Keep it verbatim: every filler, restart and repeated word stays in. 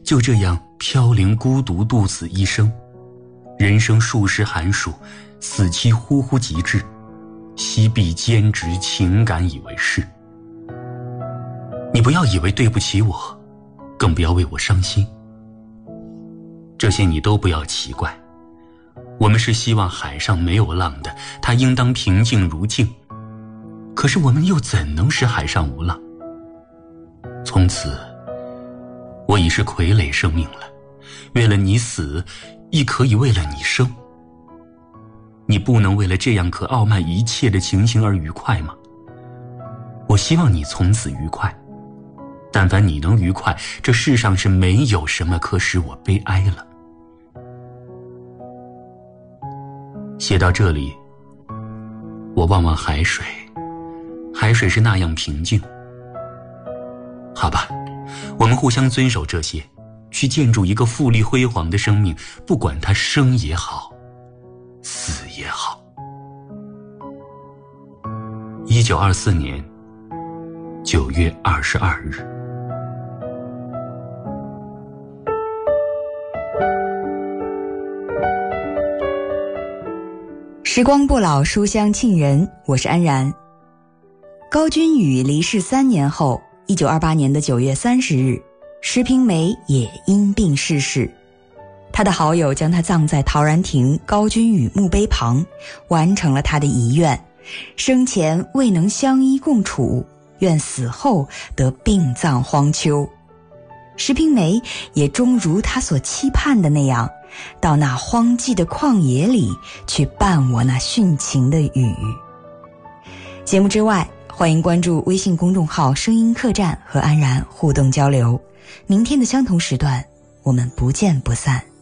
就这样飘零孤独度此一生，人生数十寒暑，死期忽忽即至，惜必坚执情感以为是。你不要以为对不起我，更不要为我伤心，这些你都不要奇怪。我们是希望海上没有浪的，它应当平静如镜。可是我们又怎能使海上无浪？从此我已是傀儡生命了，为了你死，亦可以为了你生。你不能为了这样可傲慢一切的情形而愉快吗？我希望你从此愉快，但凡你能愉快，这世上是没有什么可使我悲哀了。写到这里，我望望海水，海水是那样平静。好吧，我们互相遵守这些，去建筑一个富丽辉煌的生命，不管它生也好，死也好。一九二四年九月二十二日。 时光不老，书香沁人，我是安然。高君宇离世三年后，一九二八年的九月三十日，石平梅也因病逝世。他的好友将他葬在陶然亭高君宇墓碑旁，完成了他的遗愿：生前未能相依共处，愿死后得病葬荒丘。石平梅也终如他所期盼的那样，到那荒寂的旷野里去伴我那殉情的雨。节目之外，欢迎关注微信公众号声音客栈和安然互动交流。明天的相同时段，我们不见不散。